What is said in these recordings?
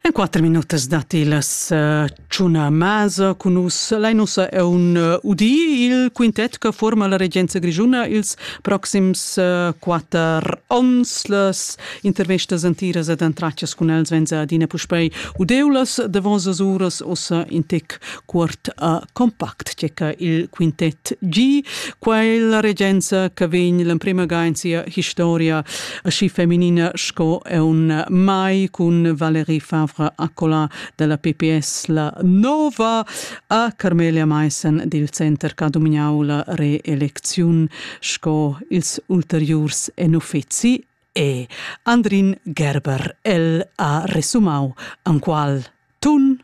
In 4 minutas dati las Ciuna Masa con us. Lei nos è un udì il quintet che forma la Regenza Grischuna ils proxims 4 ons. Las intervistas antiras ed antraccias con els venza adina puspei udeulas de vosas uras ossa in tec quart compact ceca il quintet G. Quella Regenza che vegn l'imprima gainzia historia asci femminina sco è un mai con Valérie Favre Accola della PPS la nova a Carmelia Meissen del Center che dominau la reelezione sco ils ulteriors en uffizi e Andrin Gerber el ha resumau an qual tun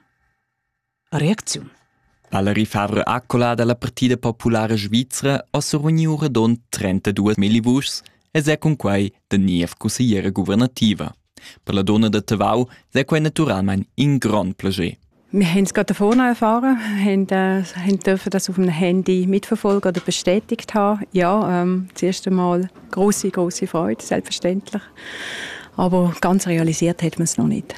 reazione. Valérie Favre Accola della Partida Popolare Svizzera ha sorvegniu redon 32 millivus e se con quei de niev consigliera governativa. Per la donna de Tavau è quei naturalmein in grand plaisir. Wir haben es gerade davor erfahren, dürfen das auf dem Handy mitverfolgen oder bestätigt haben. Ja, das erste Mal grosse Freude, selbstverständlich. Aber ganz realisiert hat man es noch nicht.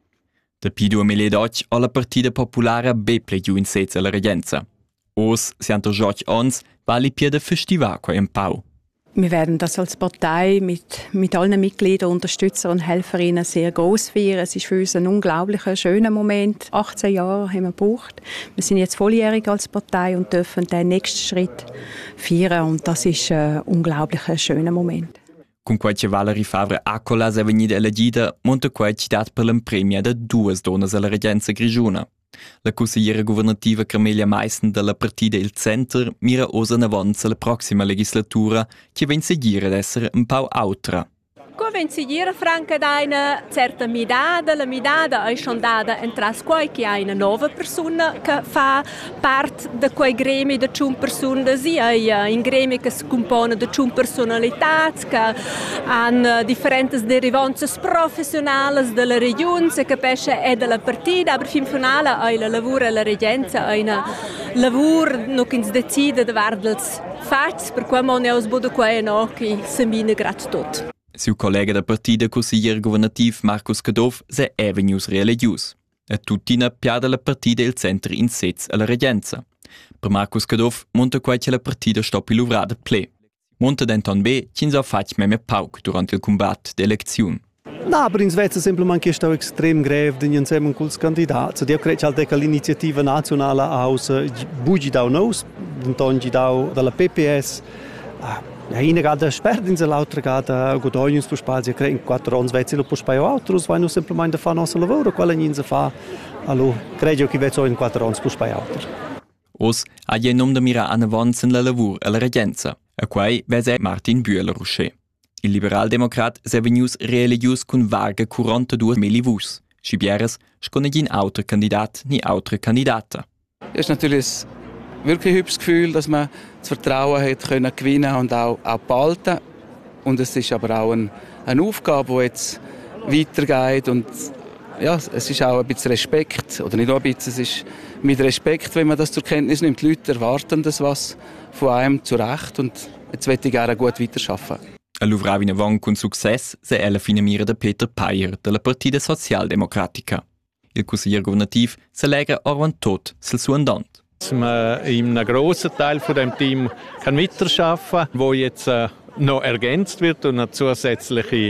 Der P2 Miledotch alla Partida Popolare beple giù in sez alla Regenza. Os sianto George Ons vali pia de festival qua in Pau. Wir werden das als Partei mit allen Mitgliedern, Unterstützern und Helferinnen sehr groß feiern. Es ist für uns ein unglaublicher, schöner Moment. 18 Jahre haben wir gebraucht. Wir sind jetzt volljährig als Partei und dürfen den nächsten Schritt feiern. Und das ist ein unglaublicher, schöner Moment. Con quei Valérie Favre Accola è venuta elegida, monta quei dat per l'impremia de 2 donne alla Regenza Grischuna. La consigliera governativa Carmelia Meissen della Partida Il Center mira osa in avanza la prossima legislatura che ven seguire ad essere un po' autra. Ven seguire franca da una certa midada, la midada è schon data entras quai che ha una nuova persona che fa parte di quei gremi di 5 persone, sì, è in gremi che si compone di 5 personalità, che hanno differenti derivanze professionali della regione, che capisce è della partita, ma fin finale è il lavoro alla Regenza, è un lavoro che si decide di vardels fatti, per cui non è usbudo quai no che si mina grazie tutto. Siu collega da partida consigliere governativ Markus Kadov se è venius religius. E tuttina piada la partida Il Center in sez alla Regenza. Per Markus Kadov monta quai che la partida stoppi luvrada ple. Monta denton be chin so fac meme pauk durant il combat d'eleziun. No, per in Svezia semplicemente sta extrem greve di insieme con i candidati. Io credo che l'iniziativa nazionale aus bugi da nos, tongi da dalla PPS. Ja, eine gada sperdin se l'altra gada godognos per spazio che in 4 anni Svezia lo può spaiare altro, vanno semplicemente fa nostro lavoro, quello non si fa. Allora, credo che vezzo in 4 anni può spaiare altro. Os ha je nom da mira an avanza la lavoro alla Regenza, a quai vese Martin Bühler-Rocher. Il liberal-democrat se venius religius con varga 42 millivus. Schibieres sconegin autre Kandidat ni autre Kandidata. Es ist natürlich wirklich ein hübsches Gefühl, dass man das Vertrauen hat können gewinnen und auch behalten. Und es ist aber auch eine Aufgabe, die jetzt weitergeht. Und ja, es ist auch ein bisschen Respekt, oder nicht nur ein bisschen, es ist mit Respekt, wenn man das zur Kenntnis nimmt. Die Leute erwarten das was von einem zu Recht und jetzt möchte ich gerne gut weiterarbeiten. All'uvrava in avant con success se alla fine mira da Peter Payer della Partida Socialdemocratica. Il consigliere governativ se lega orvan tot sul suo andant. Dass man in einem grossen Teil von dem Team kann weiterarbeiten kann, wo jetzt noch ergänzt wird und eine zusätzliche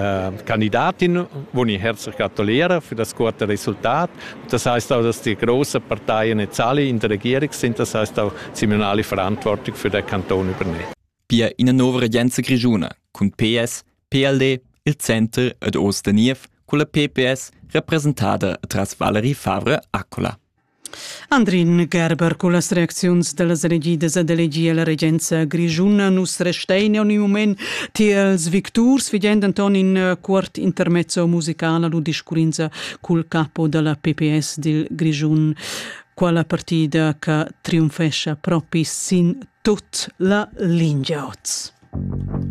Kandidatin, wo ich herzlich gratuliere für das gute Resultat. Das heißt auch, dass die grossen Parteien jetzt alle in der Regierung sind. Das heißt auch, sie müssen alle Verantwortung für den Kanton übernehmen. Pia in una nuova Regenza Grischuna, con PS, PLD, il Center ed Os de Niev, con la PPS rappresentata tras Valérie Favre Accola. Andrin Gerber con las reacziuns de las elegidas ad elegia la Regenza Grischuna nus restein in un moment tiels victurs vidend anton in quart intermezzo musicale lu discurinza col capo della PPS del Grischun quella partida che triunfesce proprio sin tut la lingeoz.